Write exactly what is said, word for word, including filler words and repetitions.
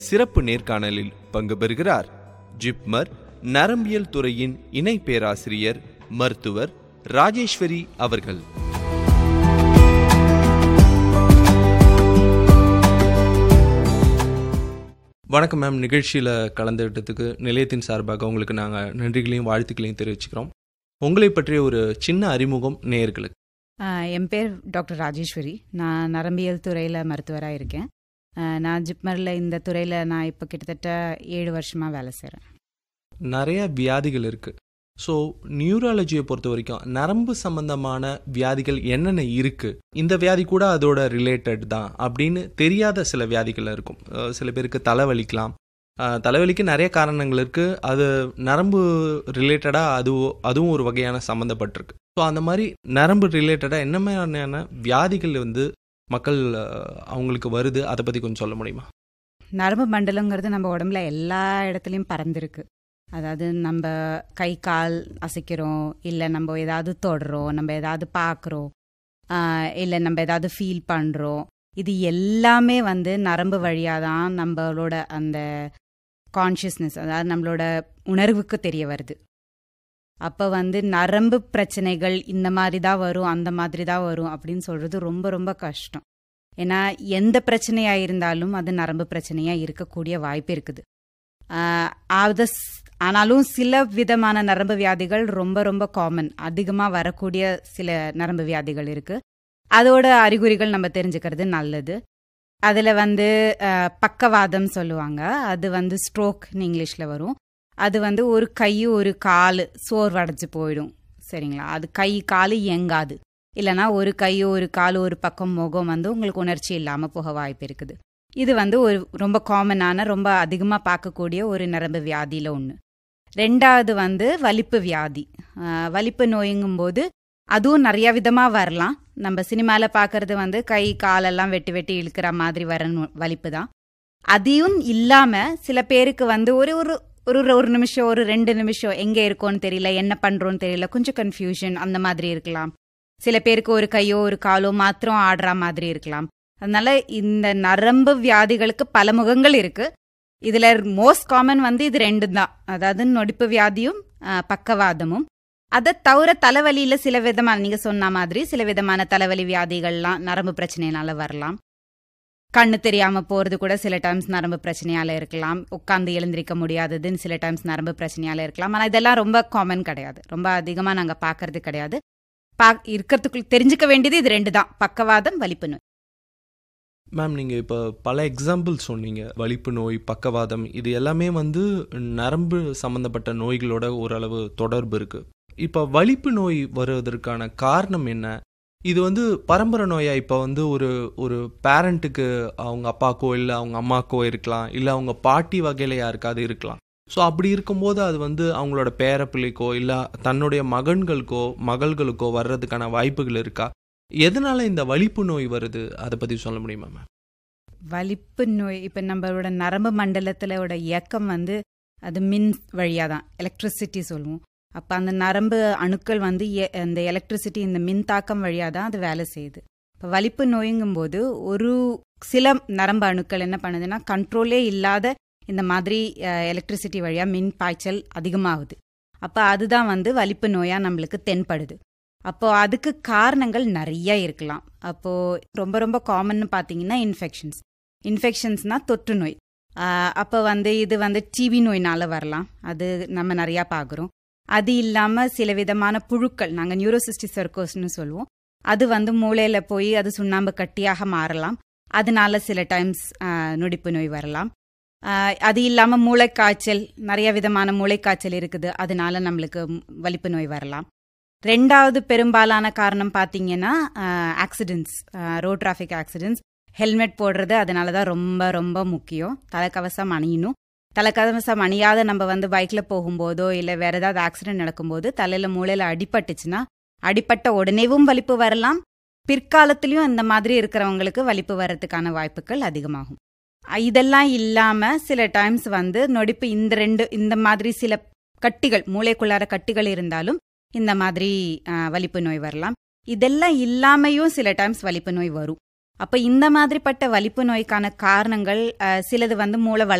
சிறப்பு நேர்காணலில் பங்கு பெறுகிறார் ஜிப்மர் நரம்பியல் துறையின் இணை பேராசிரியர் மருத்துவர் ராஜேஸ்வரி அவர்கள். வணக்கம் மேம். நிகழ்ச்சியில் கலந்துகிட்டதுக்கு நிலையத்தின் சார்பாக உங்களுக்கு நாங்கள் நன்றிகளையும் வாழ்த்துக்களையும் தெரிவிச்சுக்கிறோம். உங்களை பற்றிய ஒரு சின்ன அறிமுகம் நேயர்களுக்கு. என் பேர் டாக்டர் ராஜேஸ்வரி. நான் நரம்பியல் துறையில் மருத்துவராக இருக்கேன். நான் ஜிப்மரில் இந்த துறையில் நான் இப்போ கிட்டத்தட்ட ஏழு வருஷமாக வேலை செய்கிறேன். நிறைய வியாதிகள் இருக்குது. ஸோ நியூராலஜியை பொறுத்த வரைக்கும் நரம்பு சம்பந்தமான வியாதிகள் என்னென்ன இருக்குது, இந்த வியாதி கூட அதோட ரிலேட்டட் தான் அப்படின்னு தெரியாத சில வியாதிகள் இருக்கும். சில பேருக்கு தலைவலிக்கலாம். தலைவலிக்கு நிறைய காரணங்கள் இருக்குது. அது நரம்பு ரிலேட்டடாக அது அதுவும் ஒரு வகையான சம்மந்தப்பட்டிருக்கு. ஸோ அந்த மாதிரி நரம்பு ரிலேட்டடாக என்ன மாதிரியான வியாதிகள் வந்து மக்கள் அவங்களுக்கு வருது, அதை பற்றி கொஞ்சம் சொல்ல முடியுமா? நரம்பு மண்டலங்கிறது நம்ம உடம்புல எல்லா இடத்துலையும் பறந்துருக்கு. அதாவது நம்ம கை கால் அசைக்கிறோம், இல்லை நம்ம ஏதாவது தொடுறோம், நம்ம ஏதாவது பார்க்குறோம், இல்லை நம்ம ஏதாவது ஃபீல் பண்ணுறோம். இது எல்லாமே வந்து நரம்பு வழியாக தான் நம்மளோட அந்த கான்ஷியஸ்னஸ், அதாவது நம்மளோட உணர்வுக்கு தெரிய வருது. அப்போ வந்து நரம்பு பிரச்சனைகள் இந்த மாதிரி தான் வரும், அந்த மாதிரி தான் வரும் அப்படின்னு சொல்கிறது ரொம்ப ரொம்ப கஷ்டம். ஏன்னா எந்த பிரச்சனையாக இருந்தாலும் அது நரம்பு பிரச்சனையாக இருக்கக்கூடிய வாய்ப்பு இருக்குது. அது ஆனாலும் சில விதமான நரம்பு வியாதிகள் ரொம்ப ரொம்ப காமன், அதிகமாக வரக்கூடிய சில நரம்பு வியாதிகள் இருக்குது. அதோட அறிகுறிகள் நம்ம தெரிஞ்சுக்கிறது நல்லது. அதில் வந்து பக்கவாதம் சொல்லுவாங்க. அது வந்து ஸ்ட்ரோக்னு இங்கிலீஷில் வரும். அது வந்து ஒரு கை ஒரு கால் சோர்வடைஞ்சு போயிடும், சரிங்களா? அது கை கால் இயங்காது. இல்லைனா ஒரு கை ஒரு கால் ஒரு பக்கம் முகம் வந்து உங்களுக்கு உணர்ச்சி இல்லாமல் போக வாய்ப்பு இருக்குது. இது வந்து ஒரு ரொம்ப காமனான, ரொம்ப அதிகமாக பார்க்கக்கூடிய ஒரு நரம்பு வியாதியில் ஒன்று. ரெண்டாவது வந்து வலிப்பு வியாதி. வலிப்பு நோய்ங்கும்போது அதுவும் நிறைய விதமாக வரலாம். நம்ம சினிமாவில் பார்க்கறது வந்து கை காலெல்லாம் வெட்டி வெட்டி இழுக்கிற மாதிரி வர வலிப்பு தான். அதையும் இல்லாமல் சில பேருக்கு வந்து ஒரு ஒரு ஒரு ஒரு நிமிஷம் ஒரு ரெண்டு நிமிஷம் எங்கே இருக்கோன்னு தெரியல, என்ன பண்ணுறோன்னு தெரியல, கொஞ்சம் கன்ஃபியூஷன் அந்த மாதிரி இருக்கலாம். சில பேருக்கு ஒரு கையோ ஒரு காலோ மாத்திரம் ஆடுற மாதிரி இருக்கலாம். அதனால இந்த நரம்பு வியாதிகளுக்கு பல முகங்கள் இருக்கு. இதுல மோஸ்ட் காமன் வந்து இது ரெண்டு தான், அதாவது நொடிப்பு வியாதியும் பக்கவாதமும். அதை தவிர தலைவலியில சில விதமான, நீங்க சொன்ன மாதிரி சில விதமான தலைவலி வியாதிகள்லாம் நரம்பு பிரச்சனையினால வரலாம். கண்ணு தெரியாம போறது கூட சில டைம்ஸ் நரம்பு பிரச்சனையால இருக்கலாம். உட்காந்து எழுந்திருக்க முடியாததுன்னு சில டைம்ஸ் நரம்பு பிரச்சனையால இருக்கலாம். ஆனால் இதெல்லாம் ரொம்ப காமன் கிடையாது, ரொம்ப அதிகமா நாங்க பாக்குறது கிடையாது. பா இருக்கிறதுக்குள்ள தெரிஞ்சுக்க வேண்டியது இது ரெண்டு தான், பக்கவாதம் வலிப்பு நோய். மேம், நீங்கள் இப்போ பல எக்ஸாம்பிள் சொன்னீங்க. வலிப்பு நோய், பக்கவாதம், இது எல்லாமே வந்து நரம்பு சம்மந்தப்பட்ட நோய்களோட ஓரளவு தொடர்பு இருக்குது. இப்போ வலிப்பு நோய் வருவதற்கான காரணம் என்ன? இது வந்து பரம்பரை நோயா? இப்போ வந்து ஒரு ஒரு பேரண்ட்டுக்கு அவங்க அப்பாக்கோ இல்லை அவங்க அம்மாக்கோ இருக்கலாம், இல்லை அவங்க பாட்டி வகையில் யாருக்காவது இருக்கலாம். ஸோ அப்படி இருக்கும்போது அது வந்து அவங்களோட பேர பிள்ளைக்கோ இல்லை தன்னுடைய மகன்களுக்கோ மகள்களுக்கோ வர்றதுக்கான வாய்ப்புகள் இருக்கா? எதனால இந்த வலிப்பு நோய் வருது, அதை பற்றி சொல்ல முடியுமா மேம்? வலிப்பு நோய் இப்போ நம்மளோட நரம்பு மண்டலத்திலோட இயக்கம் வந்து அது மின் வழியாக தான், எலக்ட்ரிசிட்டி சொல்லுவோம். அப்போ அந்த நரம்பு அணுக்கள் வந்து அந்த எலக்ட்ரிசிட்டி, இந்த மின் தாக்கம் வழியாக தான் அது வேலை செய்யுது. இப்போ வலிப்பு நோய்ங்கும்போது ஒரு சில நரம்பு அணுக்கள் என்ன பண்ணுதுன்னா, கண்ட்ரோலே இல்லாத இந்த மாதிரி எலக்ட்ரிசிட்டி வழியாக மின் பாய்ச்சல் அதிகமாகுது. அப்போ அதுதான் வந்து வலிப்பு நோயாக நம்மளுக்கு தென்படுது. அப்போ அதுக்கு காரணங்கள் நிறைய இருக்கலாம். அப்போ ரொம்ப ரொம்ப காமன்னு பார்த்தீங்கன்னா இன்ஃபெக்ஷன்ஸ். இன்ஃபெக்ஷன்ஸ்னா தொற்று நோய். அப்போ வந்து இது வந்து டிபி நோயினால வரலாம், அது நம்ம நிறையா பார்க்குறோம். அது இல்லாமல் சில விதமான புழுக்கள், நாங்கள் நியூரோசிஸ்டிக் சர்க்கோஸ்ன்னு சொல்லுவோம், அது வந்து மூளையில் போய் அது சுண்ணாம்பு கட்டியாக மாறலாம். அதனால சில டைம்ஸ் நொடிப்பு நோய் வரலாம். அது இல்லாமல் மூளைக்காய்ச்சல், நிறைய விதமான மூளைக்காய்ச்சல் இருக்குது, அதனால நம்மளுக்கு வலிப்பு நோய் வரலாம். ரெண்டாவது பெரும்பாலான காரணம் பார்த்தீங்கன்னா accidents, road traffic accidents. Helmet போடுறது அதனால தான் ரொம்ப ரொம்ப முக்கியம். தலைக்கவசம் அணியணும். தலைக்கவசம் அணியாத நம்ம வந்து பைக்கில் போகும்போதோ இல்லை வேற ஏதாவது ஆக்சிடென்ட் நடக்கும்போது தலையில் மூளையில் அடிபட்டுச்சுன்னா அடிப்பட்ட உடனேவும் வலிப்பு வரலாம். பிற்காலத்திலையும் இந்த மாதிரி இருக்கிறவங்களுக்கு வலிப்பு வர்றதுக்கான வாய்ப்புகள் அதிகமாகும். இதெல்லாம் இல்லாமல் சில டைம்ஸ் வந்து நொடிப்பு, இந்த ரெண்டு இந்த மாதிரி சில கட்டிகள், மூளைக்குள்ளார கட்டிகள் இருந்தாலும் இந்த மாதிரி வலிப்பு நோய் வரலாம். இதெல்லாம் இல்லாமையும் சில டைம்ஸ் வலிப்பு நோய் வரும். அப்போ இந்த மாதிரிப்பட்ட வலிப்பு நோய்க்கான காரணங்கள் அஹ், சிலது வந்து மூளை